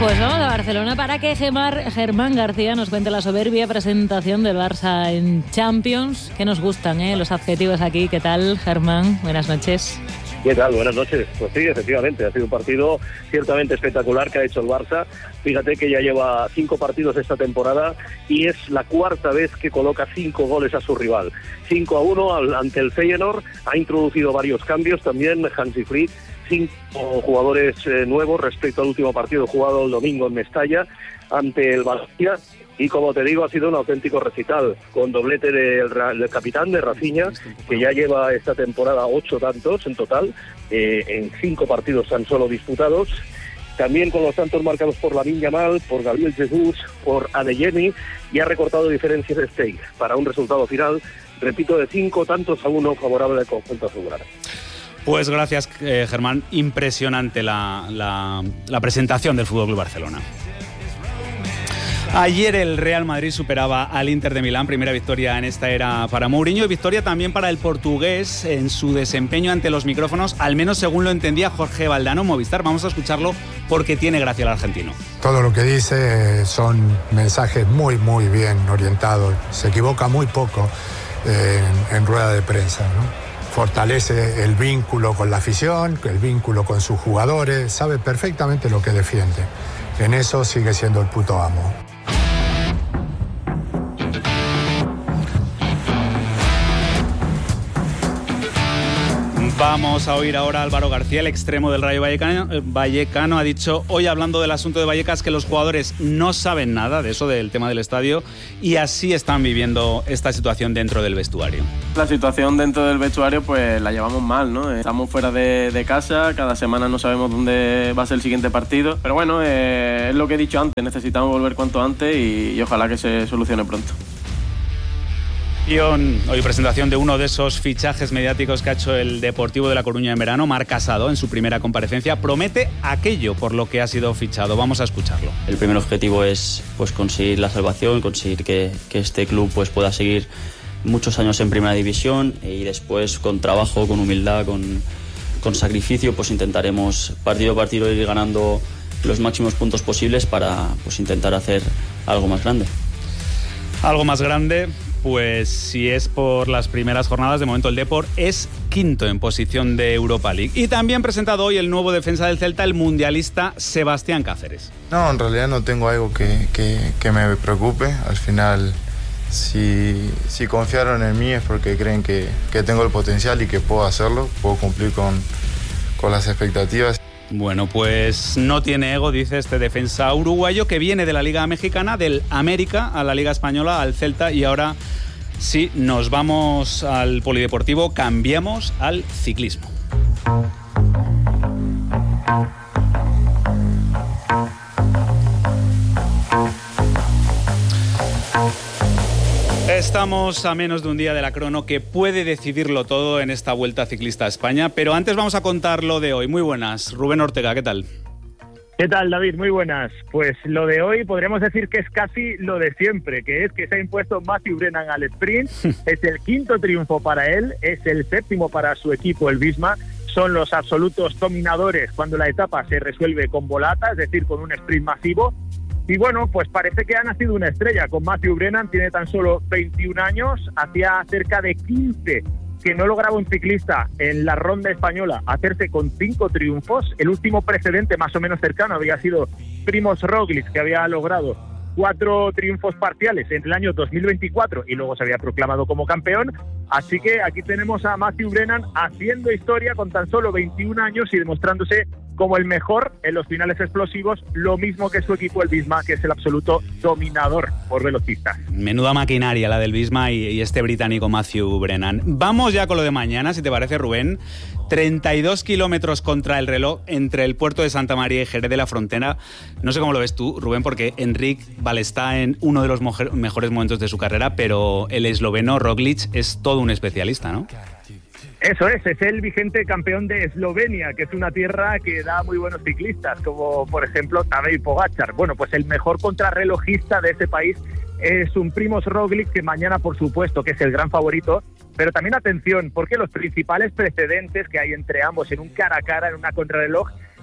Pues vamos a Barcelona para que Germán García nos cuente la soberbia presentación del Barça en Champions. Que nos gustan los adjetivos aquí. ¿Qué tal, Germán? Buenas noches. ¿Qué tal? Buenas noches. Pues sí, efectivamente, ha sido un partido ciertamente espectacular que ha hecho el Barça. Fíjate que ya lleva 5 partidos esta temporada y es la 4ª vez que coloca 5 goles a su rival. 5-1 ante el Feyenoord, ha introducido varios cambios también Hansi Flick, 5 jugadores nuevos respecto al último partido jugado el domingo en Mestalla ante el Valencia. Y como te digo, ha sido un auténtico recital, con doblete del capitán, de Rafinha, que ya lleva esta temporada 8 tantos en total, en 5 partidos tan solo disputados. También con los tantos marcados por Lamine Yamal, por Gabriel Jesús, por Adeyemi, y ha recortado diferencias de Stein para un resultado final, repito, de 5-1 favorable al conjunto azulgrana. Pues gracias, Germán. Impresionante la presentación del FC Barcelona. Ayer el Real Madrid superaba al Inter de Milán, primera victoria en esta era para Mourinho y victoria también para el portugués en su desempeño ante los micrófonos, al menos según lo entendía Jorge Valdano, Movistar. Vamos a escucharlo porque tiene gracia el argentino. Todo lo que dice son mensajes muy bien orientados, se equivoca muy poco en rueda de prensa, ¿no? Fortalece el vínculo con la afición, el vínculo con sus jugadores, sabe perfectamente lo que defiende. En eso sigue siendo el puto amo. Vamos a oír ahora a Álvaro García, el extremo del Rayo Vallecano. Ha dicho hoy, hablando del asunto de Vallecas, que los jugadores no saben nada de eso, del tema del estadio, y así están viviendo esta situación dentro del vestuario. La situación dentro del vestuario pues la llevamos mal, ¿no? Estamos fuera de casa, cada semana no sabemos dónde va a ser el siguiente partido, pero bueno, es lo que he dicho antes, necesitamos volver cuanto antes y ojalá que se solucione pronto. Hoy presentación de uno de esos fichajes mediáticos que ha hecho el Deportivo de La Coruña en verano. Marc Casado, en su primera comparecencia, promete aquello por lo que ha sido fichado. Vamos a escucharlo. El primer objetivo es pues conseguir la salvación, conseguir que este club pues pueda seguir muchos años en primera división, y después con trabajo, con humildad, con sacrificio, pues intentaremos partido a partido ir ganando los máximos puntos posibles para pues intentar hacer algo más grande. Algo más grande. Pues si es por las primeras jornadas, de momento el Depor es quinto en posición de Europa League. Y también presentado hoy el nuevo defensa del Celta, el mundialista Sebastián Cáceres. No, en realidad no tengo algo que me preocupe. Al final, si confiaron en mí es porque creen que tengo el potencial y que puedo hacerlo, puedo cumplir con las expectativas. Bueno, pues no tiene ego, dice este defensa uruguayo, que viene de la Liga Mexicana, del América a la Liga Española, al Celta, y ahora sí, nos vamos al polideportivo, cambiamos al ciclismo. Estamos a menos de un día de la crono que puede decidirlo todo en esta Vuelta Ciclista a España, pero antes vamos a contar lo de hoy. Muy buenas, Rubén Ortega, ¿qué tal? ¿Qué tal, David? Muy buenas. Pues lo de hoy podríamos decir que es casi lo de siempre, que es que se ha impuesto Matthew Brennan al sprint. Es el 5º triunfo para él, es el 7º para su equipo, el Visma. Son los absolutos dominadores cuando la etapa se resuelve con volata, es decir, con un sprint masivo. Y bueno, pues parece que ha nacido una estrella con Matthew Brennan, tiene tan solo 21 años, hacía cerca de 15 que no lograba un ciclista en la ronda española hacerse con 5 triunfos. El último precedente más o menos cercano había sido Primož Roglič, que había logrado 4 triunfos parciales en el año 2024 y luego se había proclamado como campeón. Así que aquí tenemos a Matthew Brennan haciendo historia con tan solo 21 años y demostrándose como el mejor en los finales explosivos, lo mismo que su equipo, el Visma, que es el absoluto dominador por velocistas. Menuda maquinaria la del Visma y este británico Matthew Brennan. Vamos ya con lo de mañana, si te parece, Rubén. 32 kilómetros contra el reloj entre el puerto de Santa María y Jerez de la Frontera. No sé cómo lo ves tú, Rubén, porque Enric está en uno de los mejores momentos de su carrera, pero el esloveno Roglič es todo un especialista, ¿no? Eso es el vigente campeón de Eslovenia, que es una tierra que da muy buenos ciclistas, como por ejemplo Tadej Pogačar. Bueno, pues el mejor contrarrelojista de ese país es un Primož Roglič, que mañana por supuesto que es el gran favorito, pero también atención, porque los principales precedentes que hay entre ambos en un cara a cara, en una contrarreloj,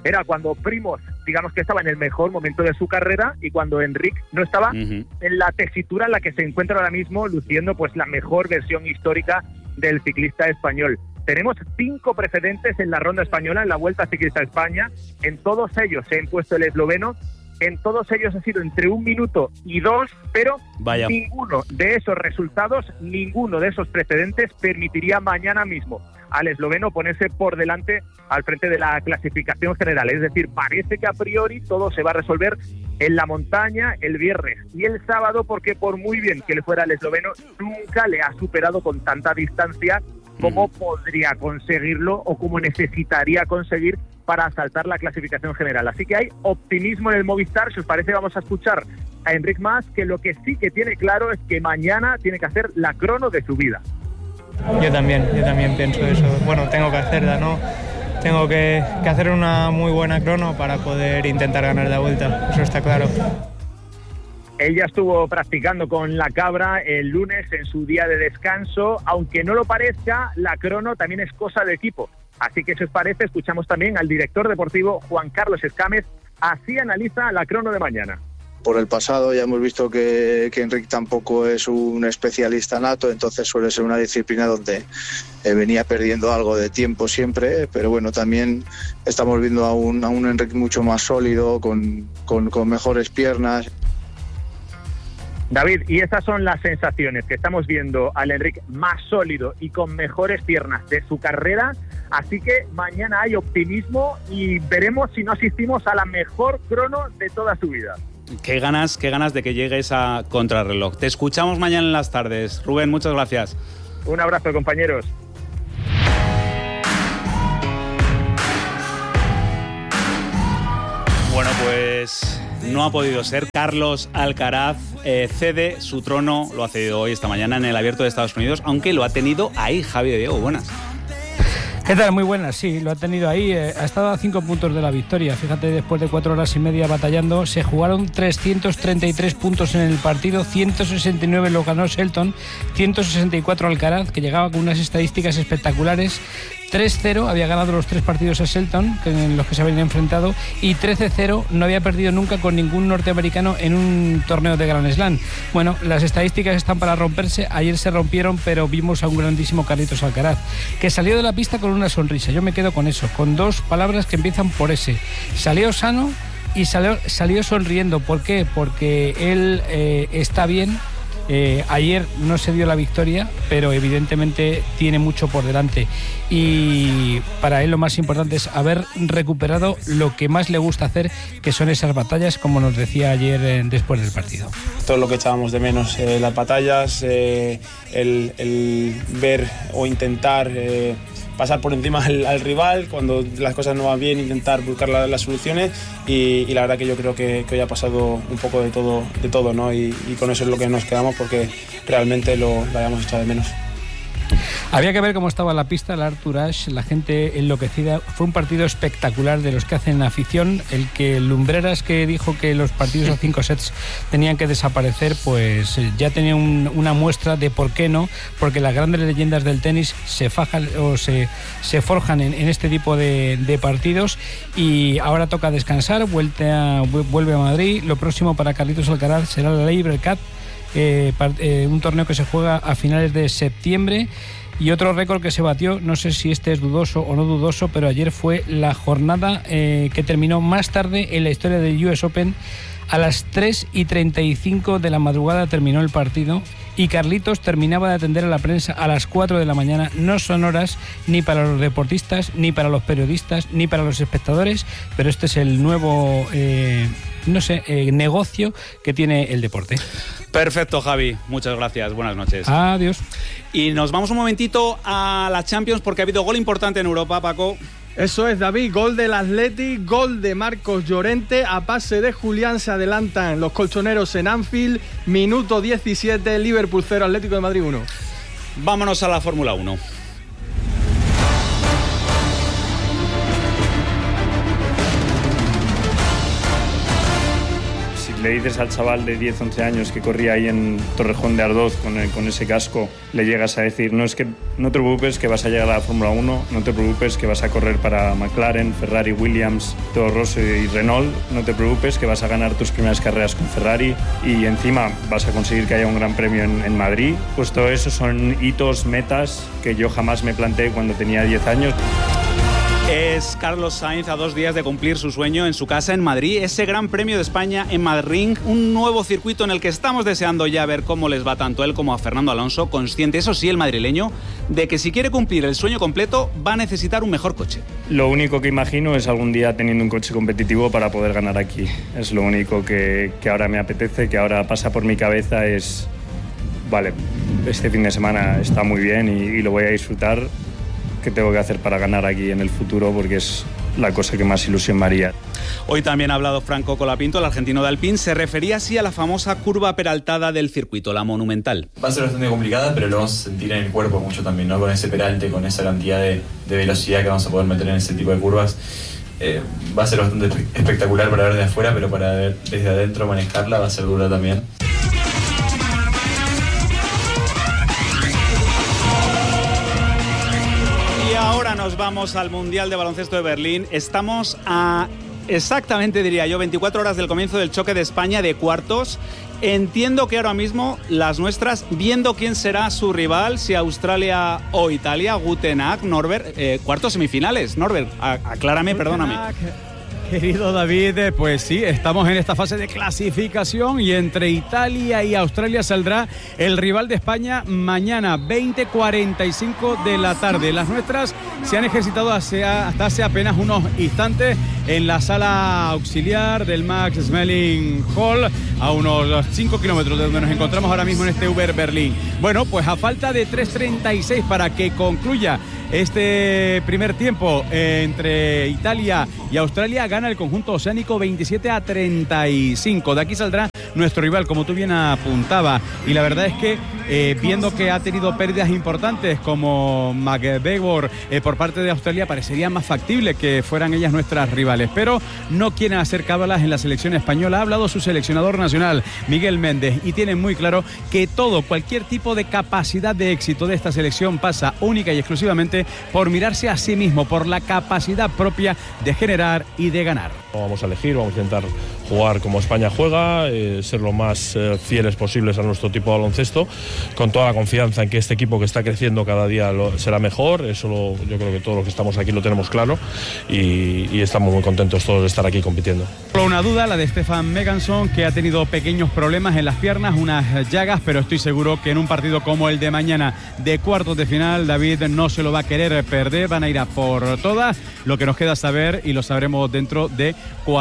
era cuando Primož, digamos que estaba en el mejor momento de su carrera, y cuando Enric no estaba en la tesitura en la que se encuentra ahora mismo, luciendo pues la mejor versión histórica del ciclista español. Tenemos 5 precedentes en la ronda española, en la Vuelta Ciclista a España. En todos ellos se ha impuesto el esloveno. En todos ellos ha sido entre 1 minuto y 2, pero ninguno de esos resultados, ninguno de esos precedentes permitiría mañana mismo al esloveno ponerse por delante al frente de la clasificación general. Es decir, parece que a priori todo se va a resolver en la montaña el viernes y el sábado, porque por muy bien que le fuera al esloveno, nunca le ha superado con tanta distancia como podría conseguirlo o como necesitaría conseguir para asaltar la clasificación general. Así que hay optimismo en el Movistar. Si os parece, vamos a escuchar a Enric Mas, que lo que sí que tiene claro es que mañana tiene que hacer la crono de su vida. Yo también pienso eso. Bueno, tengo que hacerla, ¿no? Tengo que hacer una muy buena crono para poder intentar ganar la Vuelta, eso está claro. Él ya estuvo practicando con la cabra el lunes en su día de descanso. Aunque no lo parezca, la crono también es cosa de equipo. Así que si os parece, escuchamos también al director deportivo Juan Carlos Escames. Así analiza la crono de mañana. Por el pasado ya hemos visto que Enric tampoco es un especialista nato, entonces suele ser una disciplina donde venía perdiendo algo de tiempo siempre, pero bueno, también estamos viendo a un Enric mucho más sólido, con mejores piernas. David, y esas son las sensaciones que estamos viendo al Enric más sólido y con mejores piernas de su carrera. Así que mañana hay optimismo y veremos si no asistimos a la mejor crono de toda su vida. Qué ganas de que llegue esa contrarreloj. Te escuchamos mañana en las tardes. Rubén, muchas gracias. Un abrazo, compañeros. Bueno, pues no ha podido ser. Carlos Alcaraz cede su trono, lo ha cedido hoy, esta mañana, en el Abierto de Estados Unidos, aunque lo ha tenido ahí Javi de Diego. Buenas. ¿Qué tal? Muy buenas, sí, lo ha tenido ahí. Ha estado a 5 puntos de la victoria. Fíjate, después de 4 horas y media batallando, se jugaron 333 puntos en el partido, 169 lo ganó Shelton, 164 Alcaraz, que llegaba con unas estadísticas espectaculares. 3-0, había ganado los 3 partidos a Shelton, en los que se habían enfrentado, y 13-0, no había perdido nunca con ningún norteamericano en un torneo de Grand Slam. Bueno, las estadísticas están para romperse, ayer se rompieron, pero vimos a un grandísimo Carlitos Alcaraz, que salió de la pista con una sonrisa. Yo me quedo con eso, con 2 palabras que empiezan por S. Salió sano y salió sonriendo. ¿Por qué? Porque él está bien. Ayer no se dio la victoria, pero evidentemente tiene mucho por delante, y para él lo más importante es haber recuperado lo que más le gusta hacer, que son esas batallas, como nos decía ayer después del partido. Todo lo que echábamos de menos, las batallas, el ver o intentar pasar por encima al rival cuando las cosas no van bien, intentar buscar las soluciones, y la verdad que yo creo que hoy ha pasado un poco de todo, ¿no? Y con eso es lo que nos quedamos, porque realmente lo habíamos echado de menos. Había que ver cómo estaba la pista, el Arthur Ashe, la gente enloquecida. Fue un partido espectacular de los que hacen afición. El que Lumbreras, que dijo que los partidos a 5 sets tenían que desaparecer, pues ya tenía una muestra de por qué no, porque las grandes leyendas del tenis se fajan o se forjan en este tipo de partidos. Y ahora toca descansar, vuelve a Madrid. Lo próximo para Carlitos Alcaraz será la Laver Cup, un torneo que se juega a finales de septiembre. Y otro récord que se batió, no sé si este es dudoso o no dudoso, pero ayer fue la jornada que terminó más tarde en la historia del US Open. A las 3:35 de la madrugada terminó el partido y Carlitos terminaba de atender a la prensa a las 4 de la mañana. No son horas ni para los deportistas, ni para los periodistas, ni para los espectadores, pero este es el nuevo negocio que tiene el deporte. Perfecto, Javi. Muchas gracias. Buenas noches. Adiós. Y nos vamos un momentito a la Champions, porque ha habido gol importante en Europa, Paco. Eso es, David, gol del Athletic, gol de Marcos Llorente, a pase de Julián se adelantan los colchoneros en Anfield, minuto 17, Liverpool 0, Atlético de Madrid 1. Vámonos a la Fórmula 1. le dices al chaval de 10-11 años que corría ahí en Torrejón de Ardoz con ese casco, le llegas a decir, no, es que no te preocupes que vas a llegar a la Fórmula 1, no te preocupes que vas a correr para McLaren, Ferrari, Williams, Toro Rosso y Renault, no te preocupes que vas a ganar tus primeras carreras con Ferrari y encima vas a conseguir que haya un gran premio en Madrid. Pues todo eso son hitos, metas que yo jamás me planteé cuando tenía 10 años. Es Carlos Sainz a 2 días de cumplir su sueño en su casa en Madrid, ese Gran Premio de España en Madrid, un nuevo circuito en el que estamos deseando ya ver cómo les va tanto a él como a Fernando Alonso, consciente, eso sí, el madrileño, de que si quiere cumplir el sueño completo va a necesitar un mejor coche. Lo único que imagino es algún día teniendo un coche competitivo para poder ganar aquí. Es lo único que ahora me apetece, que ahora pasa por mi cabeza es, vale, este fin de semana está muy bien y lo voy a disfrutar. ¿Qué tengo que hacer para ganar aquí en el futuro? Porque es la cosa que más ilusión me haría. Hoy también ha hablado Franco Colapinto, el argentino de Alpine. Se refería así a la famosa curva peraltada del circuito, la monumental. Va a ser bastante complicada, pero lo vamos a sentir en el cuerpo mucho también, ¿no? Con ese peralte, con esa cantidad de velocidad que vamos a poder meter en ese tipo de curvas. Va a ser bastante espectacular para ver de afuera, pero para ver desde adentro manejarla va a ser dura también. Ahora nos vamos al Mundial de Baloncesto de Berlín. Estamos a exactamente, diría yo, 24 horas del comienzo del choque de España de cuartos. Entiendo que ahora mismo las nuestras, viendo quién será su rival, si Australia o Italia, Guten Tag, Norbert, cuartos semifinales. Norbert, aclárame, perdóname. Querido David, pues sí, estamos en esta fase de clasificación y entre Italia y Australia saldrá el rival de España mañana, 20:45 de la tarde. Las nuestras se han ejercitado hasta hace apenas unos instantes en la sala auxiliar del Max Schmeling Hall, a unos 5 kilómetros de donde nos encontramos ahora mismo en este Uber Berlín. Bueno, pues a falta de 3:36 para que concluya este primer tiempo entre Italia y Australia, gana el conjunto oceánico 27-35. De aquí saldrá nuestro rival, como tú bien apuntaba. Y la verdad es que viendo que ha tenido pérdidas importantes como McGregor por parte de Australia, parecería más factible que fueran ellas nuestras rivales. Pero no quieren hacer cábalas en la selección española. Ha hablado su seleccionador nacional, Miguel Méndez, y tienen muy claro que cualquier tipo de capacidad de éxito de esta selección pasa única y exclusivamente por mirarse a sí mismo, por la capacidad propia de generar y de ganar. Vamos a elegir, vamos a intentar jugar como España juega, ser lo más fieles posibles a nuestro tipo de baloncesto, con toda la confianza en que este equipo que está creciendo cada día será mejor. Eso yo creo que todos los que estamos aquí lo tenemos claro y estamos muy contentos todos de estar aquí compitiendo. Solo una duda, la de Stefan Meganson, que ha tenido pequeños problemas en las piernas, unas llagas, pero estoy seguro que en un partido como el de mañana de cuartos de final, David no se lo va a querer perder, van a ir a por todas. Lo que nos queda saber, y lo sabremos dentro de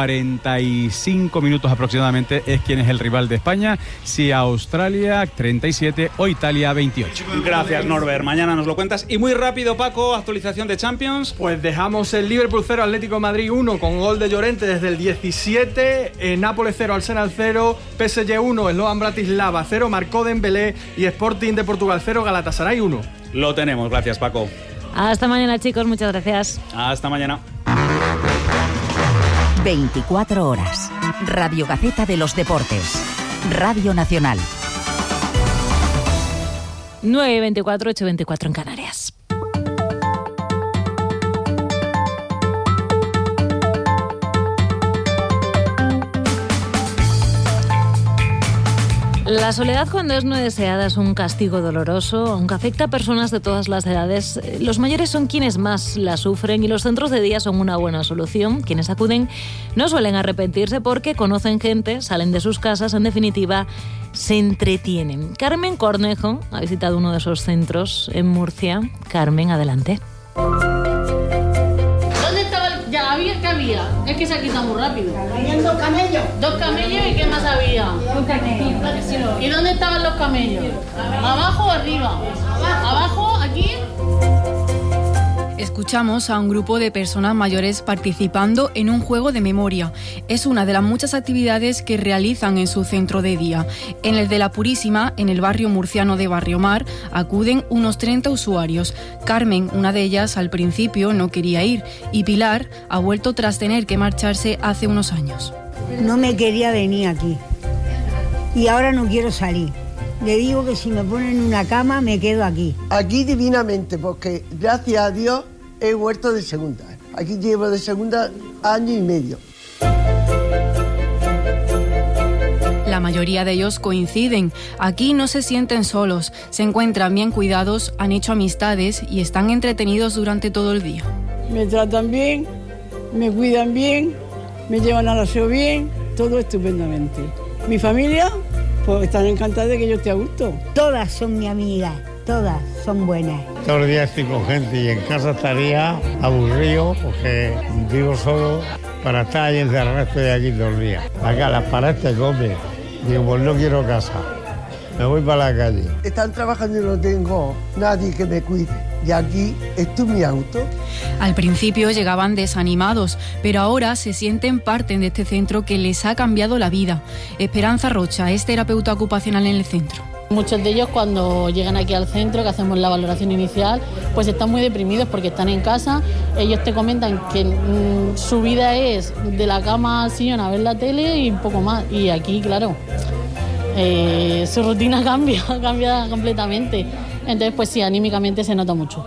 45 minutos aproximadamente, es quién es el rival de España, si Australia 37 o Italia 28. Gracias, Norbert, mañana nos lo cuentas. Y muy rápido, Paco, actualización de Champions. Pues dejamos el Liverpool 0, Atlético de Madrid 1 con gol de Llorente desde el 17, Nápoles 0, Arsenal 0, PSG 1, Slovan Bratislava 0, marcó Dembélé, y Sporting de Portugal 0, Galatasaray 1. Lo tenemos, gracias, Paco. Hasta mañana, chicos, muchas gracias. Hasta mañana. 24 horas. Radio Gaceta de los Deportes. Radio Nacional. 9:24, 8:24 en Canarias. La soledad cuando es no deseada es un castigo doloroso, aunque afecta a personas de todas las edades. Los mayores son quienes más la sufren y los centros de día son una buena solución. Quienes acuden no suelen arrepentirse porque conocen gente, salen de sus casas, en definitiva, se entretienen. Carmen Cornejo ha visitado uno de esos centros en Murcia. Carmen, adelante. ¿Qué había? Es que se ha quitado muy rápido. Habían 2 camellos. 2 camellos, ¿y qué más había? Un camello. ¿Y dónde estaban los camellos? ¿Abajo o arriba? ¿Abajo? ¿Aquí? Escuchamos a un grupo de personas mayores participando en un juego de memoria. Es una de las muchas actividades que realizan en su centro de día. En el de La Purísima, en el barrio murciano de Barriomar, acuden unos 30 usuarios. Carmen, una de ellas, al principio no quería ir, y Pilar ha vuelto tras tener que marcharse hace unos años. No me quería venir aquí. y ahora no quiero salir. Le digo que si me ponen una cama me quedo aquí. Aquí divinamente, porque gracias a Dios he vuelto de segunda. Aquí llevo de segunda año y medio. La mayoría de ellos coinciden. Aquí no se sienten solos, se encuentran bien cuidados, han hecho amistades y están entretenidos durante todo el día. Me tratan bien, me cuidan bien, me llevan al aseo bien, todo estupendamente. Mi familia, pues están encantadas de que yo esté a gusto. Todas son mi amiga, todas son buenas. Todos los días estoy con gente y en casa estaría aburrido porque vivo solo. Para estar ahí encerrado estoy aquí todo el día. Acá las paredes te comen. Digo, pues no quiero casa. Me voy para la calle. Están trabajando y no tengo nadie que me cuide. Y aquí estoy en mi auto. Al principio llegaban desanimados, pero ahora se sienten parte de este centro que les ha cambiado la vida. Esperanza Rocha es terapeuta ocupacional en el centro. Muchos de ellos cuando llegan aquí al centro, que hacemos la valoración inicial, pues están muy deprimidos porque están en casa. Ellos te comentan que su vida es de la cama al sillón a ver la tele y un poco más. Y aquí, claro, su rutina cambia completamente. Entonces, pues sí, anímicamente se nota mucho.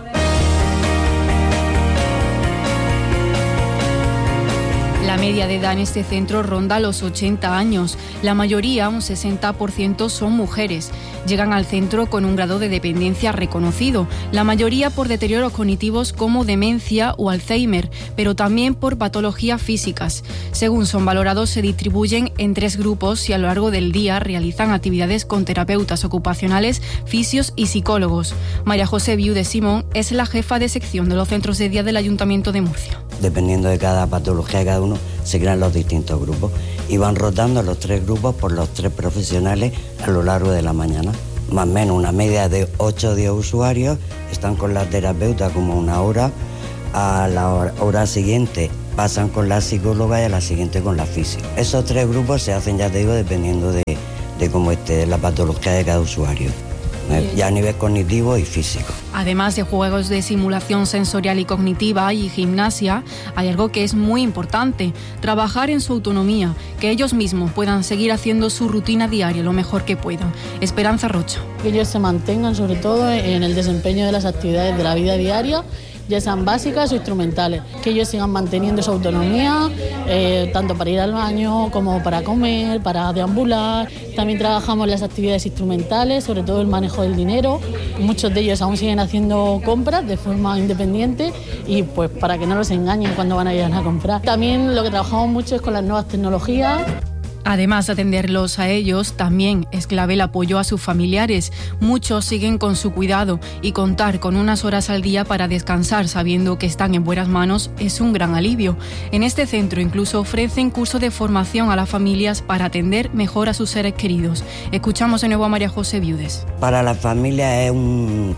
La media de edad en este centro ronda los 80 años. La mayoría, un 60%, son mujeres. Llegan al centro con un grado de dependencia reconocido, la mayoría por deterioros cognitivos como demencia o Alzheimer, pero también por patologías físicas. Según son valorados, se distribuyen en 3 grupos y a lo largo del día realizan actividades con terapeutas ocupacionales, fisios y psicólogos. María José Viudes Simón es la jefa de sección de los centros de día del Ayuntamiento de Murcia. Dependiendo de cada patología de cada uno, se crean los distintos grupos y van rotando los 3 grupos por los 3 profesionales a lo largo de la mañana. Más o menos una media de 8 o 10 usuarios están con la terapeuta como una hora, a la hora siguiente pasan con la psicóloga y a la siguiente con la fisio. Esos 3 grupos se hacen, ya te digo, dependiendo de cómo esté la patología de cada usuario, ya a nivel cognitivo y físico. Además de juegos de simulación sensorial y cognitiva y gimnasia, hay algo que es muy importante: trabajar en su autonomía, que ellos mismos puedan seguir haciendo su rutina diaria lo mejor que puedan. Esperanza Rocha. Que ellos se mantengan sobre todo en el desempeño de las actividades de la vida diaria, ya sean básicas o instrumentales, que ellos sigan manteniendo su autonomía, tanto para ir al baño como para comer, para deambular. También trabajamos las actividades instrumentales, sobre todo el manejo del dinero. Muchos de ellos aún siguen haciendo compras de forma independiente y pues para que no los engañen cuando van a ir a comprar. También lo que trabajamos mucho es con las nuevas tecnologías. Además de atenderlos a ellos, también es clave el apoyo a sus familiares. Muchos siguen con su cuidado y contar con unas horas al día para descansar sabiendo que están en buenas manos es un gran alivio. En este centro incluso ofrecen cursos de formación a las familias para atender mejor a sus seres queridos. Escuchamos de nuevo a María José Viudes. Para la familia es un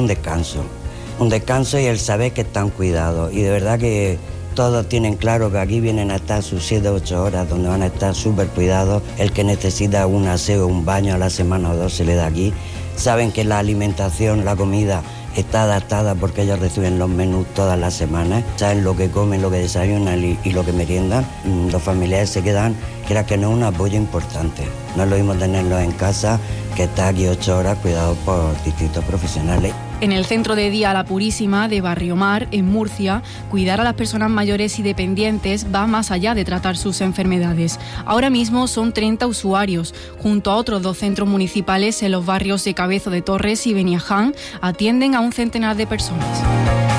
descanso y el saber que están cuidados, y de verdad que todos tienen claro que aquí vienen a estar sus 7 o 8 horas donde van a estar súper cuidados. El que necesita un aseo, un baño a la semana o 2 se le da aquí. Saben que la alimentación, la comida está adaptada porque ellos reciben los menús todas las semanas. Saben lo que comen, lo que desayunan y lo que meriendan. Los familiares se quedan, quiera que no, un apoyo importante. No es lo mismo tenerlos en casa que estar aquí 8 horas cuidados por distintos profesionales. En el centro de día La Purísima de Barrio Mar, en Murcia, cuidar a las personas mayores y dependientes va más allá de tratar sus enfermedades. Ahora mismo son 30 usuarios. Junto a otros 2 centros municipales en los barrios de Cabezo de Torres y Beniaján, atienden a un centenar de personas.